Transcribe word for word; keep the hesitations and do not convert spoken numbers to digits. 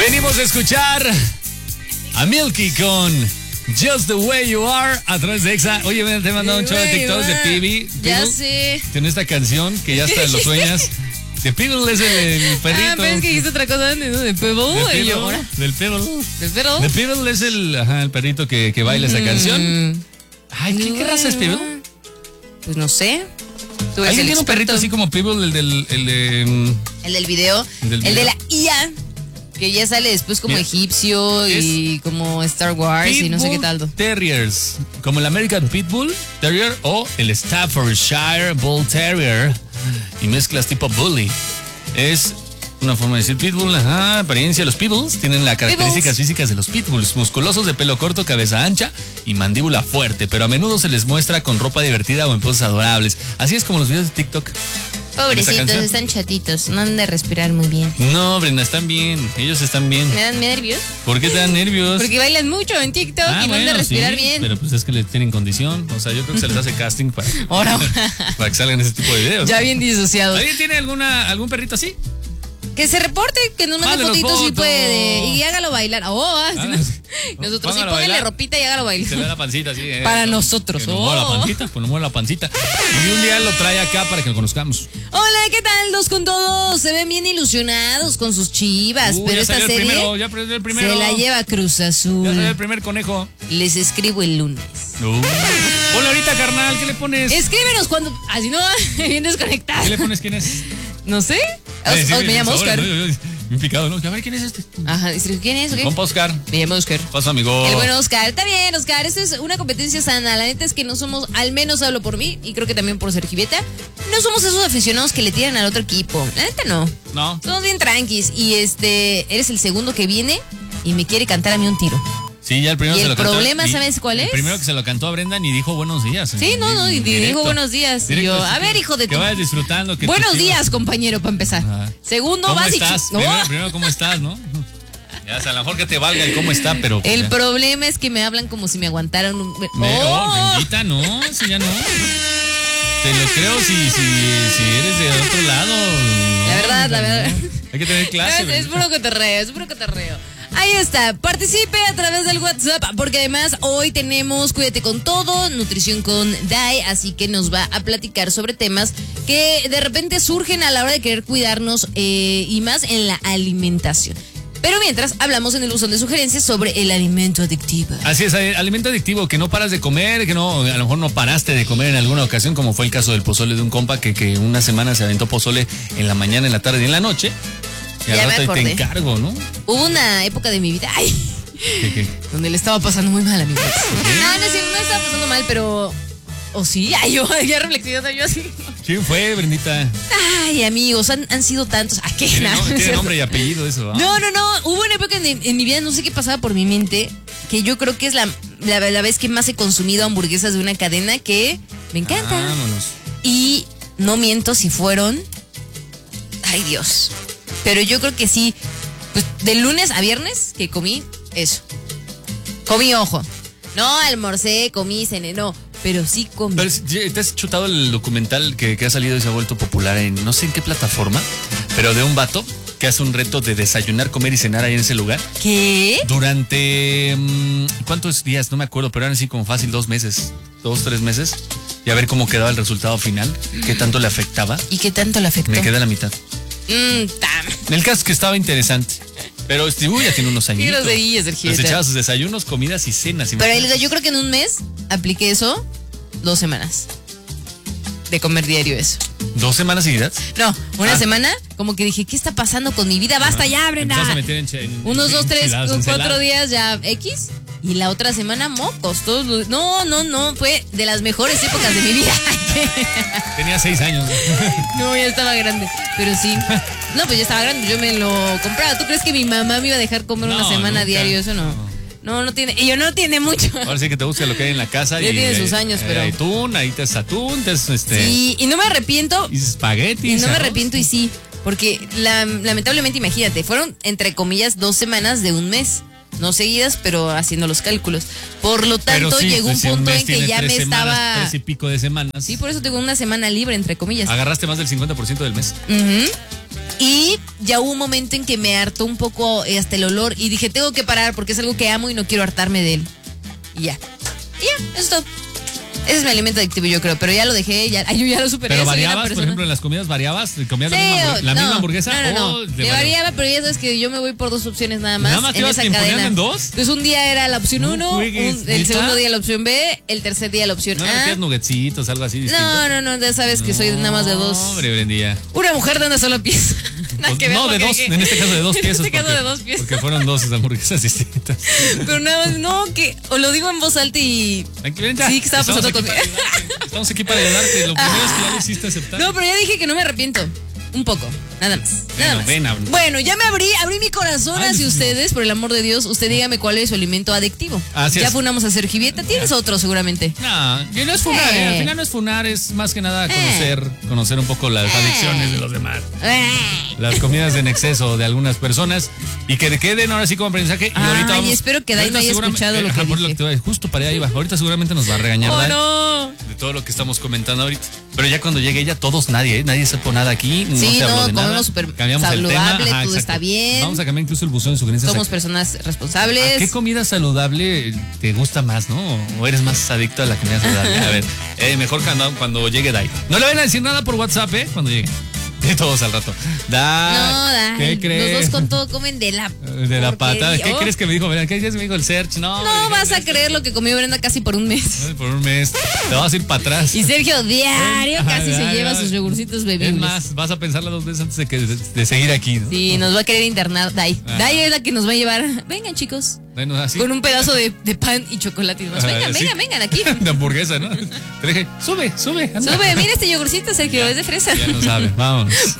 Venimos a escuchar a Milky con Just the Way You Are a través de Exa. Oye, te he mandado un chavo de TikToks de Pibi. Ya sé. Tiene esta canción que ya hasta lo sueñas. De Pebble es el, el perrito. Ah, pero es que dijiste otra cosa de, de Pebble. De y yo, ¿ahora? Del Pebble. ¿Del Pebble? De Pebble es el, ajá, el perrito que, que baila esa canción. Ay, ¿qué, ¿qué raza es Pebble? Pues no sé. ¿Alguien tiene un perrito así como Pebble, el del... El, de, el del video. El, del el video. de la I A. Que ya sale después como Mira, egipcio y como Star Wars Pitbull y no sé qué tal. Terriers, como el American Pitbull Terrier o el Staffordshire Bull Terrier. Y mezclas tipo bully. Es una forma de decir pitbull, ajá, apariencia. Los pitbulls tienen las características pitbulls. físicas de los pitbulls, musculosos, de pelo corto, cabeza ancha y mandíbula fuerte, pero a menudo se les muestra con ropa divertida o en poses adorables. Así es como los videos de TikTok. Pobrecitos, están chatitos, no han de respirar muy bien. No, Brenda, están bien, ellos están bien. ¿Me dan nervios? ¿Por qué te dan nervios? Porque bailan mucho en TikTok ah, y no bueno, han de respirar sí, bien. Pero pues es que les tienen condición, o sea, yo creo que se les hace casting para, Ahora. para que salgan ese tipo de videos. Ya bien disociados. ¿Alguien tiene alguna, algún perrito así? Que se reporte, que nos mande fotitos si puede. Y hágalo bailar. Oh, ah, ah, no. Nosotros sí, póngale ropita y hágalo bailar. Se le da la pancita, sí. Eh, para no, nosotros. Que nos mueva la pancita, pues nos mueva la pancita. Y un día lo trae acá para que lo conozcamos. Hola, ¿qué tal? Los con todos. Se ven bien ilusionados con sus chivas. Uh, pero esta serie el primero, ya el primero. se la lleva Cruz Azul. Ya salió el primer conejo. Les escribo el lunes. Uh. Ponle ahorita, carnal, ¿qué le pones? Escríbenos cuando... Así no, bien desconectado. ¿Qué le pones? ¿Quién es? No sé. Ay, sí, o, o me llamo Oscar. No, yo, yo, bien picado, ¿no? A ver, ¿quién es este? Ajá, ¿quién es? Okay. Compa Oscar. Me llamo Oscar. Paso, amigo. El bueno Oscar. Está bien, Oscar. Esto es una competencia sana. La neta es que no somos, al menos hablo por mí, y creo que también por Sergiveta, no somos esos aficionados que le tiran al otro equipo. La neta no. No. Somos bien tranquis. Y este, eres el segundo que viene y me quiere cantar a mí un tiro. Sí, ya el primero y se el lo cantó. problema, ¿sabes cuál es? El primero que se lo cantó a Brenda ni dijo buenos días. Sí, no, no, y dijo buenos días. Y yo, a ver, hijo de tu... Que vayas disfrutando. Que buenos días, compañero, para empezar. Ajá. Segundo, ¿cómo básico. estás? ¿No? Primero, primero, ¿cómo estás, no? Ya, o sea, a lo mejor que te valga el cómo está, pero... El ya. problema es que me hablan como si me aguantaran un... Me, oh, oh bendita, no, si ya no. Te lo creo si, si, si eres de otro lado. No, la verdad, la verdad. No. Hay que tener clase. No, es, es puro cotorreo, es puro cotorreo. Ahí está, participe a través del WhatsApp, porque además hoy tenemos Cuídate con Todo, nutrición con Dai, así que nos va a platicar sobre temas que de repente surgen a la hora de querer cuidarnos eh, y más en la alimentación. Pero mientras, hablamos en el buzón de sugerencias sobre el alimento adictivo. Así es, alimento adictivo, que no paras de comer, que no, a lo mejor no paraste de comer en alguna ocasión, como fue el caso del pozole de un compa que, que una semana se aventó pozole en la mañana, en la tarde y en la noche. Y al rato te encargo, ¿no? Hubo una época de mi vida, ay, ¿Qué, qué? donde le estaba pasando muy mal a mi vida. No, no, sí, no estaba pasando mal, pero... ¿O sí? Ay, yo ya reflexionando yo así. ¿Quién fue, Brendita? Ay, amigos, han, han sido tantos. ¿A qué? Tiene, No, no, tiene nombre y apellido eso, ¿no? No, no, no. Hubo una época en, en mi vida, no sé qué pasaba por mi mente, que yo creo que es la, la, la vez que más he consumido hamburguesas de una cadena que me encanta. Vámonos. Y no miento si fueron... Ay, Dios. Pero yo creo que sí. Pues de lunes a viernes que comí eso. Comí, ojo. No almorcé, comí, cené, no. Pero sí comí. Pero, ¿te has chutado el documental que, que ha salido y se ha vuelto popular en no sé en qué plataforma? Pero de un vato que hace un reto de desayunar, comer y cenar ahí en ese lugar. ¿Qué? Durante... ¿cuántos días? No me acuerdo, pero eran así como fácil dos meses. Dos, tres meses. Y a ver cómo quedaba el resultado final. ¿Qué tanto le afectaba? ¿Y qué tanto le afectó? Me quedé a la mitad. Mmm, tam. El caso es que estaba interesante. Pero este, uy, ya tiene unos añitos. Sí, los veías, Sergio. Les echaba sus desayunos, comidas y cenas. Pero ahí, yo creo que en un mes apliqué eso dos semanas. De comer diario eso. ¿Dos semanas seguidas? No, una ah. semana, como que dije, ¿qué está pasando con mi vida? Basta ya, Brenda. A meter en, en, Unos dos, tres, en cuatro días ya X. Y la otra semana, mocos. Todos los... No, no, no. Fue de las mejores épocas de mi vida. Tenía seis años. No, ya estaba grande. Pero sí. No, pues ya estaba grande. Yo me lo compraba. ¿Tú crees que mi mamá me iba a dejar comer no, una semana nunca, diario? Eso no. no. No, no tiene. Y yo no tiene mucho. Ahora sí que te busca lo que hay en la casa. Ya y tiene hay, sus años, hay, pero. Hay atún, ahí te es atún, te es este. Sí, y no me arrepiento. Y espagueti. Y no me arrepiento y sí. Porque la, lamentablemente, imagínate, fueron entre comillas dos semanas de un mes. No seguidas, pero haciendo los cálculos. Por lo tanto, sí, llegó un punto un en que ya me semanas, estaba. Tres y pico de semanas. Sí, por eso tengo una semana libre, entre comillas. Agarraste más del cincuenta por ciento del mes. Uh-huh. Y ya hubo un momento en que me hartó un poco eh, hasta el olor y dije, tengo que parar porque es algo que amo y no quiero hartarme de él. Y ya. Y ya, eso es todo. Ese es mi alimento adictivo, yo creo, pero ya lo dejé, ya, ay, yo ya lo superé. Pero soy una variabas, por persona- ejemplo, en las comidas variabas, comías la, Sí, misma, hamburg- o- la no, misma hamburguesa no, no, o no. de Me varios? variaba, pero ya sabes que yo me voy por dos opciones nada más. ¿Nada más te en ibas- esa te imponían cadena. en dos? Pues un día era la opción No uno, juegues, un- el ¿neta? segundo día la opción B, el tercer día la opción ¿No le A. metías nuggecitos, algo así distinto? No, no, no, ya sabes que soy nada más de dos. Hombre, Brendilla. Una mujer de una sola pieza. Nada Pues que ver no, lo de que dos, dije. en este caso de dos En piezas. este caso porque- de dos piezas. Porque fueron dos hamburguesas distintas. Pero nada más, no, que o lo digo en voz alta y... Tranquilita. Sí, que estaba Estamos pasando aquí para conmigo. ayudarte. Estamos aquí para ayudarte. Lo primero es que ya lo hiciste aceptar. No, pero ya dije que no me arrepiento. Un poco, nada más. Nada Bueno, más. ven, habla. Bueno, ya me abrí, abrí mi corazón Ay, hacia Dios mío. ustedes, por el amor de Dios. Usted dígame cuál es su alimento adictivo. Así ya es. funamos a Sergio Vieta. Tienes otro seguramente. No, y no es funar, Eh. ¿eh? Al final no es funar, es más que nada conocer, conocer un poco las adicciones de los demás. Eh. Las comidas en exceso de algunas personas y que queden ahora sí como aprendizaje. Y Ay, ahorita vamos, espero que Dai ahorita no haya seguramente- escuchado lo ajá, que por dije. te iba a decir, justo para allá iba. Ahorita seguramente nos va a regañar Oh, Dai no. de todo lo que estamos comentando ahorita. Pero ya cuando llegue ella, todos, nadie, ¿eh? Nadie supo nada aquí. No Sí, se habló no, de nada. comemos súper Cambiamos el tema. saludable, Ajá, todo exacto. está bien. Vamos a cambiar incluso el buzón de sugerencias. Somos a- personas ¿A responsables. qué comida saludable te gusta más, no? ¿O eres más adicto a la comida saludable? A ver, eh, mejor cuando, cuando llegue Dai. No le vayan a decir nada por WhatsApp, ¿eh? Cuando llegue. De todos al rato. Dai. No, Dai. ¿Qué crees? Los dos con todo comen de la... De la porquería. patada. ¿Qué Oh. crees que me dijo? ¿Qué crees que me dijo el Serge? No, No me vas a dijeron creer lo que comió Brenda casi por un mes. esto. Por un mes. Te vas a ir para atrás. Y Sergio diario Ajá, casi se diario. lleva sus yogurcitos Es bebibles. más, vas a pensarla dos veces antes de, que, de, de seguir aquí, ¿no? Sí, nos va a querer internar Dai. Ah. Dai es la que nos va a llevar. Vengan, chicos. Bueno, así. Con un pedazo de, de pan y chocolate y demás. Ah, Vengan, sí. vengan, vengan aquí. De hamburguesa, ¿no? Te dije, sube, sube. anda. Sube, mira este yogurcito, Sergio, es de fresa. Ya no sabe, vamos.